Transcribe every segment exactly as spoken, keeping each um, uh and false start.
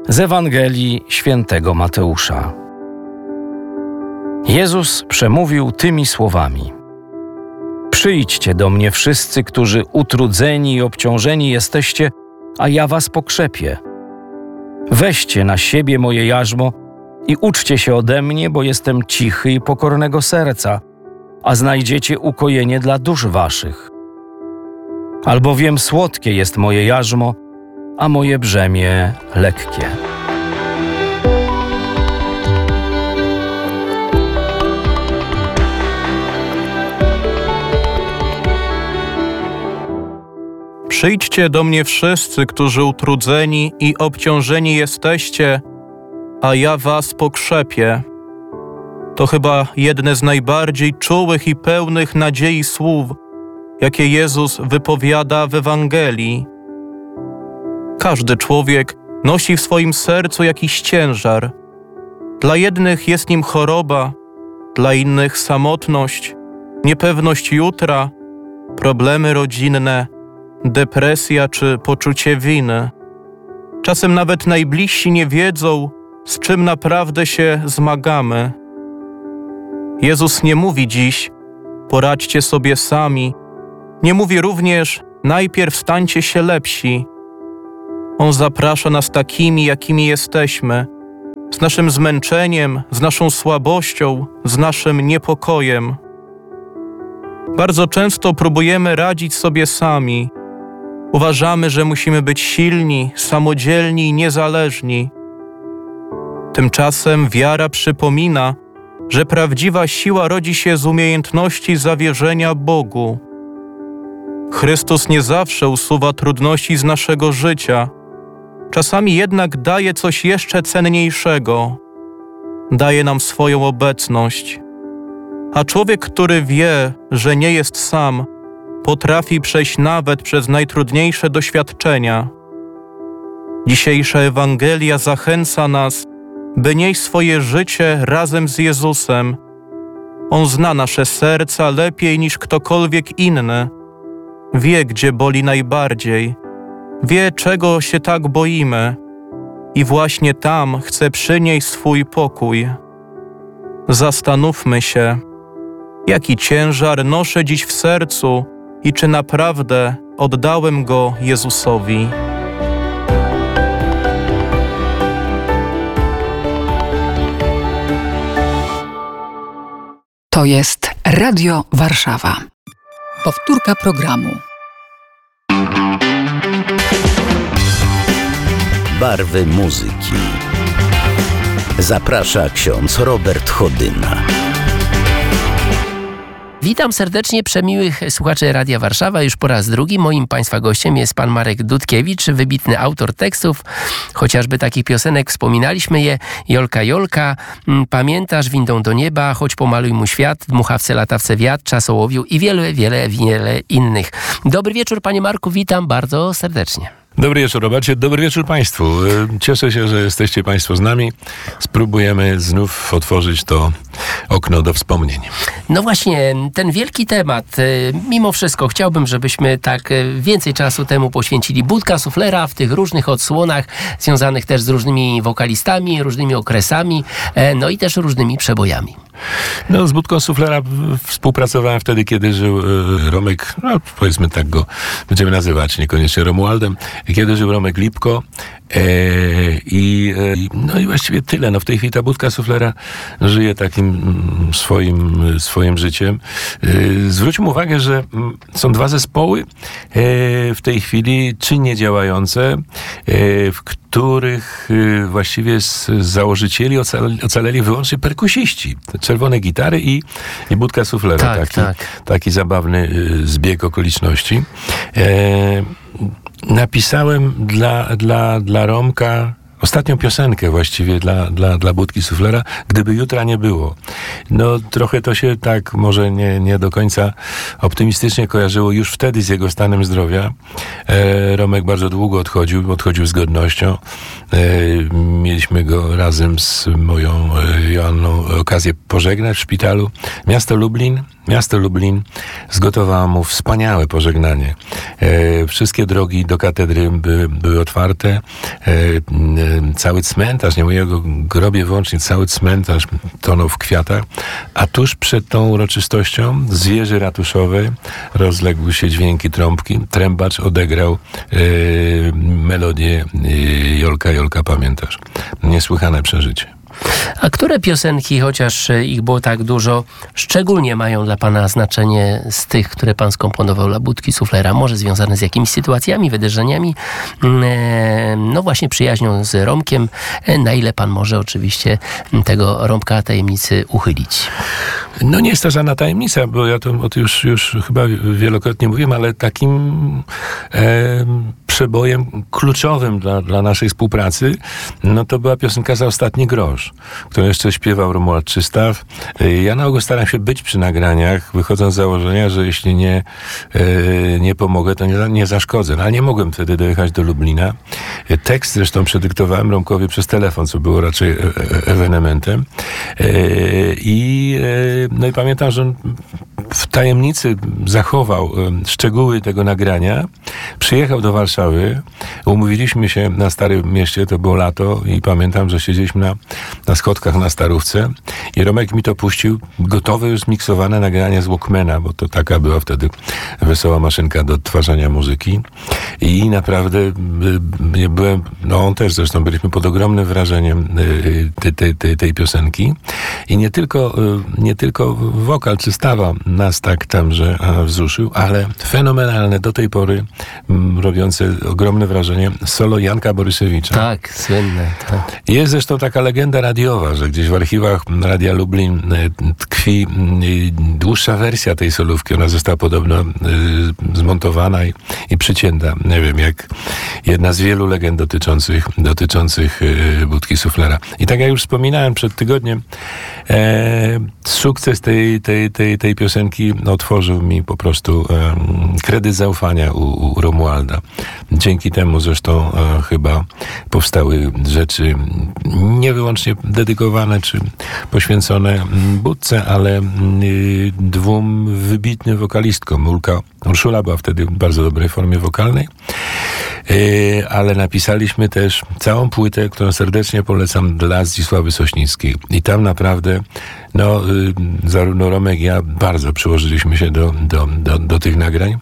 Z Ewangelii Świętego Mateusza. Jezus przemówił tymi słowami: Przyjdźcie do mnie wszyscy, którzy utrudzeni i obciążeni jesteście, a ja was pokrzepię. Weźcie na siebie moje jarzmo i uczcie się ode mnie, bo jestem cichy i pokornego serca, a znajdziecie ukojenie dla dusz waszych. Albowiem słodkie jest moje jarzmo, a moje brzemię lekkie. Przyjdźcie do mnie wszyscy, którzy utrudzeni i obciążeni jesteście, a ja was pokrzepię. To chyba jedne z najbardziej czułych i pełnych nadziei słów, jakie Jezus wypowiada w Ewangelii. Każdy człowiek nosi w swoim sercu jakiś ciężar. Dla jednych jest nim choroba, dla innych samotność, niepewność jutra, problemy rodzinne, depresja czy poczucie winy. Czasem nawet najbliżsi nie wiedzą, z czym naprawdę się zmagamy. Jezus nie mówi dziś: poradźcie sobie sami. Nie mówi również: najpierw stańcie się lepsi. On zaprasza nas takimi, jakimi jesteśmy, z naszym zmęczeniem, z naszą słabością, z naszym niepokojem. Bardzo często próbujemy radzić sobie sami. Uważamy, że musimy być silni, samodzielni i niezależni. Tymczasem wiara przypomina, że prawdziwa siła rodzi się z umiejętności zawierzenia Bogu. Chrystus nie zawsze usuwa trudności z naszego życia. Czasami jednak daje coś jeszcze cenniejszego. Daje nam swoją obecność. A człowiek, który wie, że nie jest sam, potrafi przejść nawet przez najtrudniejsze doświadczenia. Dzisiejsza Ewangelia zachęca nas, by nieść swoje życie razem z Jezusem. On zna nasze serca lepiej niż ktokolwiek inny. Wie, gdzie boli najbardziej. Wie, czego się tak boimy. I właśnie tam chce przynieść swój pokój. Zastanówmy się, jaki ciężar noszę dziś w sercu i czy naprawdę oddałem go Jezusowi. To jest Radio Warszawa. Powtórka programu. Barwy muzyki. Zaprasza ksiądz Robert Chodyna. Witam serdecznie przemiłych słuchaczy Radia Warszawa już po raz drugi. Moim Państwa gościem jest pan Marek Dudkiewicz, wybitny autor tekstów, chociażby takich piosenek, wspominaliśmy je: Jolka, Jolka, Pamiętasz, windą do nieba, choć pomaluj mu świat, dmuchawce, latawce, wiatr, czas ołowiu i wiele, wiele, wiele innych. Dobry wieczór, panie Marku, witam bardzo serdecznie. Dobry wieczór, Robercie. Dobry wieczór Państwu. Cieszę się, że jesteście Państwo z nami. Spróbujemy znów otworzyć to okno do wspomnień. No właśnie, ten wielki temat. Mimo wszystko chciałbym, żebyśmy tak więcej czasu temu poświęcili. Budka Suflera w tych różnych odsłonach, związanych też z różnymi wokalistami, różnymi okresami, no i też różnymi przebojami. No, z Budką Suflera współpracowałem wtedy, kiedy żył e, Romek, no powiedzmy tak go będziemy nazywać, niekoniecznie Romualdem, kiedy żył Romek Lipko. E, i, e, no i właściwie tyle. No w tej chwili ta Budka Suflera żyje takim mm, swoim, swoim życiem. E, zwróćmy uwagę, że mm, są dwa zespoły e, w tej chwili czynnie działające, e, w których e, właściwie z, z założycieli ocaleli, ocaleli wyłącznie perkusiści. Czerwone gitary i, i Budka Suflera. Tak, taki, tak. taki zabawny e, zbieg okoliczności. E, Napisałem dla, dla, dla Romka ostatnią piosenkę właściwie dla, dla, dla Budki Suflera, Gdyby jutra nie było. No trochę to się tak może nie, nie do końca optymistycznie kojarzyło już wtedy z jego stanem zdrowia. E, Romek bardzo długo odchodził, odchodził z godnością. E, mieliśmy go razem z moją Joanną okazję pożegnać w szpitalu. Miasto Lublin, miasto Lublin zgotowało mu wspaniałe pożegnanie. E, wszystkie drogi do katedry by, były otwarte. E, e, cały cmentarz, nie mówię o grobie wyłącznie, cały cmentarz tonął w kwiatach, a tuż przed tą uroczystością z wieży ratuszowej rozległy się dźwięki trąbki. Trębacz odegrał e, melodię e, Jolka, Jolka, pamiętasz? Niesłychane przeżycie. A które piosenki, chociaż ich było tak dużo, szczególnie mają dla pana znaczenie z tych, które pan skomponował dla Budki Suflera? Może związane z jakimiś sytuacjami, wydarzeniami, no właśnie przyjaźnią z Romkiem. Na ile pan może oczywiście tego Rąbka tajemnicy uchylić? No nie jest to żadna tajemnica, bo ja to o tym już, już chyba wielokrotnie mówiłem, ale takim e, przebojem kluczowym dla, dla naszej współpracy, no to była piosenka Za ostatni grosz, którą jeszcze śpiewał Romuald Czystaw. Ja na ogół staram się być przy nagraniach, wychodząc z założenia, że jeśli nie, e, nie pomogę, to nie, nie zaszkodzę. No, ale nie mogłem wtedy dojechać do Lublina. Tekst zresztą przedyktowałem Romkowi przez telefon, co było raczej e, e, ewenementem. E, I e, no i pamiętam, że on w tajemnicy zachował e, szczegóły tego nagrania. Przyjechał do Warszawy, umówiliśmy się na Starym Mieście, to było lato i pamiętam, że siedzieliśmy na, na schodkach na Starówce i Romek mi to puścił, gotowe już zmiksowane nagranie z Walkmana, bo to taka była wtedy wesoła maszynka do odtwarzania muzyki i naprawdę y, byłem, no on też zresztą, byliśmy pod ogromnym wrażeniem y, tej, tej, tej, tej piosenki i nie tylko, y, nie tylko wokal Czystawa nas tak tamże wzruszył, ale fenomenalne do tej pory m, robiące ogromne wrażenie solo Janka Borysewicza. Tak, słynne. Tak. Jest zresztą taka legenda radiowa, że gdzieś w archiwach Radia Lublin tkwi dłuższa wersja tej solówki. Ona została podobno zmontowana i, i przycięta. Nie wiem, jak jedna z wielu legend dotyczących, dotyczących Budki Suflera. I tak jak już wspominałem przed tygodniem, e, sukces tej, tej, tej, tej piosenki otworzył mi po prostu e, kredyt zaufania u, u Romualda. Dzięki temu zresztą e, chyba powstały rzeczy nie wyłącznie dedykowane czy poświęcone Budce, ale y, dwóm wybitnym wokalistkom. Ulka, Urszula była wtedy w bardzo dobrej formie wokalnej, y, ale napisaliśmy też całą płytę, którą serdecznie polecam, dla Zdzisławy Sośnickiej. I tam naprawdę no, y, zarówno Romek, ja bardzo przyłożyliśmy się do, do, do, do tych nagrań.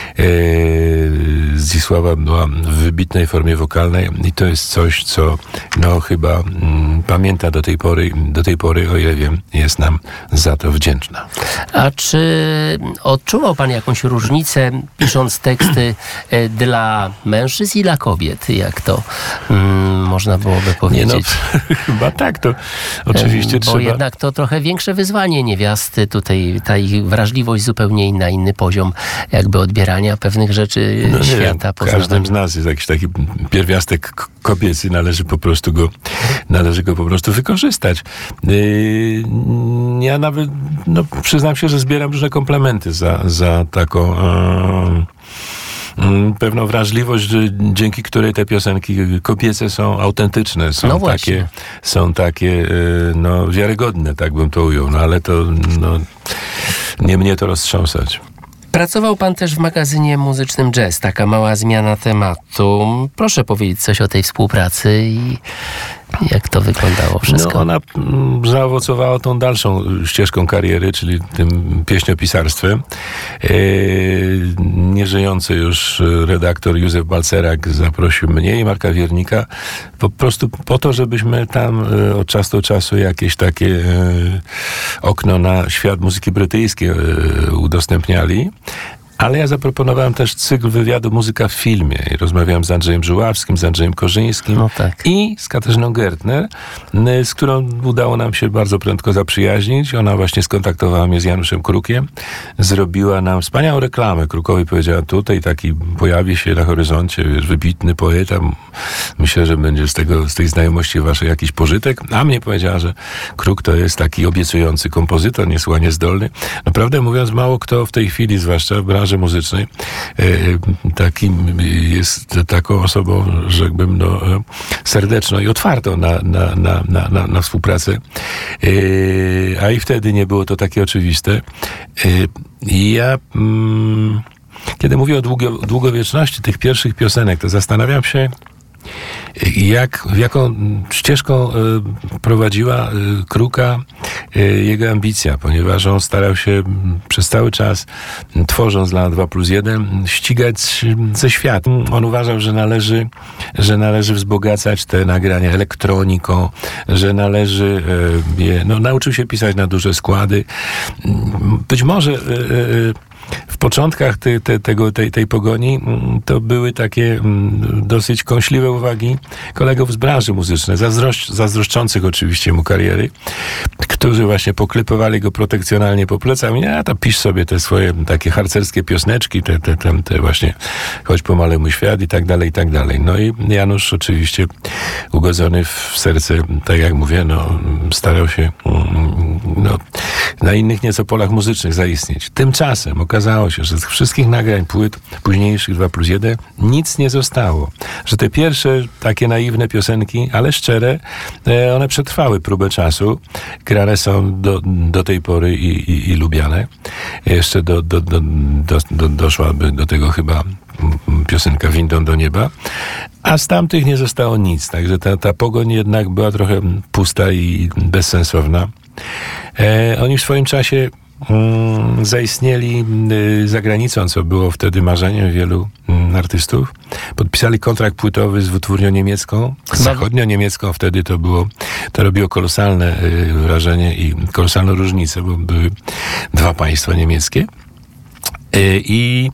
Y, Zdzisława była w wybitnej formie wokalnej i to jest coś, co no chyba mm, pamięta do tej pory, do tej pory, o ile wiem, jest nam za to wdzięczna. A czy odczuwał pan jakąś różnicę, pisząc teksty e, dla mężczyzn i dla kobiet? Jak to mm, można byłoby powiedzieć? Nie no, chyba tak, to oczywiście Bo trzeba... jednak to trochę większe wyzwanie niewiasty, tutaj ta ich wrażliwość zupełnie inna, inny poziom jakby odbierania pewnych rzeczy no, świata. W każdym z nas jest jakiś taki pierwiastek k- kobiecy, należy po prostu go należy go po prostu wykorzystać. Yy, ja nawet, no przyznam się, że zbieram różne komplementy za, za taką yy, pewną wrażliwość, dzięki której te piosenki kobiece są autentyczne, są no takie, są takie no, wiarygodne, tak bym to ujął, no ale to no, nie mnie to roztrząsać. Pracował pan też w magazynie muzycznym Jazz, taka mała zmiana tematu. Proszę powiedzieć coś o tej współpracy i jak to wyglądało wszystko. No ona mm, zaowocowała tą dalszą ścieżką kariery, czyli tym pieśniopisarstwem. E, nieżyjący już redaktor Józef Balcerak zaprosił mnie i Marka Wiernika po prostu po to, żebyśmy tam e, od czasu do czasu jakieś takie e, okno na świat muzyki brytyjskiej e, udostępniali. Ale ja zaproponowałem też cykl wywiadu Muzyka w filmie. I rozmawiałem z Andrzejem Żuławskim, z Andrzejem Korzyńskim no tak. i z Katarzyną Gertner, z którą udało nam się bardzo prędko zaprzyjaźnić. Ona właśnie skontaktowała mnie z Januszem Krukiem. Zrobiła nam wspaniałą reklamę. Krukowi powiedziała, tutaj taki pojawi się na horyzoncie, wiesz, wybitny poeta. Myślę, że będzie z tego, z tej znajomości waszej jakiś pożytek. A mnie powiedziała, że Kruk to jest taki obiecujący kompozytor, niesłychanie zdolny. Naprawdę mówiąc, mało kto w tej chwili, zwłaszcza w branży branży muzycznej. Takim jest taką osobą, rzekłbym, no, serdeczną i otwartą na, na, na, na, na, na współpracę. A i wtedy nie było to takie oczywiste. Ja, kiedy mówię o długo, długowieczności tych pierwszych piosenek, to zastanawiam się, jak, w jaką ścieżką prowadziła Kruka jego ambicja, ponieważ on starał się przez cały czas, tworząc dla dwa plus jeden, ścigać ze światem. On uważał, że należy, że należy wzbogacać te nagrania elektroniką, że należy je, no, nauczył się pisać na duże składy. Być może w początkach te, te, tego, tej, tej pogoni to były takie dosyć kąśliwe uwagi kolegów z branży muzycznej, zazdrosz, zazdroszczących oczywiście mu kariery, którzy właśnie poklepywali go protekcjonalnie po plecach. Ja to pisz sobie te swoje takie harcerskie piosneczki, te, te, te, te właśnie choć pomalej mój świat i tak dalej, i tak dalej. No i Janusz oczywiście ugodzony w serce, tak jak mówię, no, starał się no, na innych nieco polach muzycznych zaistnieć. Tymczasem okazało się, że z wszystkich nagrań płyt późniejszych dwa plus jeden nic nie zostało. Że te pierwsze takie naiwne piosenki, ale szczere, one przetrwały próbę czasu. Grane są do, do tej pory i, i, i lubiane. Jeszcze do, do, do, do, do, doszłaby do tego chyba piosenka Windą do nieba. A z tamtych nie zostało nic. Także ta, ta pogoń jednak była trochę pusta i bezsensowna. E, oni w swoim czasie mm, zaistnieli y, za granicą, co było wtedy marzeniem wielu mm, artystów. Podpisali kontrakt płytowy z wytwórnią niemiecką, zachodnio-niemiecką. Wtedy to było, to robiło kolosalne y, wrażenie i kolosalną różnicę, bo były dwa państwa niemieckie. Y, I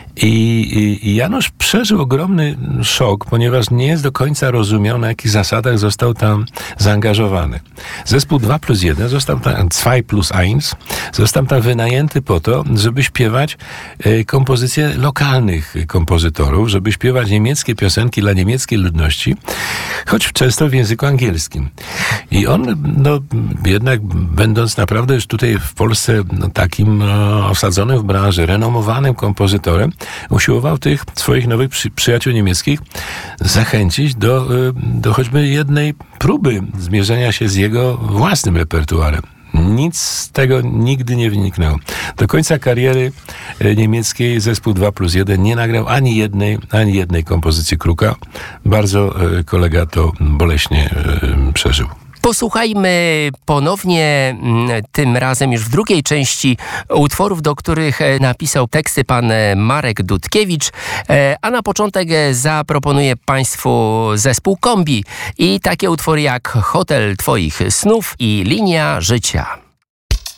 I, I Janusz przeżył ogromny szok, ponieważ nie jest do końca rozumiał, na jakich zasadach został tam zaangażowany. Zespół dwa plus jeden został tam, dwa plus jeden, został tam wynajęty po to, żeby śpiewać e, kompozycje lokalnych kompozytorów, żeby śpiewać niemieckie piosenki dla niemieckiej ludności, choć często w języku angielskim. I on, no, jednak będąc naprawdę już tutaj w Polsce no, takim no, osadzonym w branży, renomowanym kompozytorem, usiłował tych swoich nowych przy, przyjaciół niemieckich zachęcić do, do choćby jednej próby zmierzenia się z jego własnym repertuarem. Nic z tego nigdy nie wyniknęło. Do końca kariery niemieckiej zespół dwa plus jeden nie nagrał ani jednej, ani jednej kompozycji Kruka. Bardzo kolega to boleśnie przeżył. Posłuchajmy ponownie, tym razem już w drugiej części, utworów, do których napisał teksty pan Marek Dudkiewicz, a na początek zaproponuję państwu zespół Kombi i takie utwory jak Hotel Twoich Snów i Linia Życia.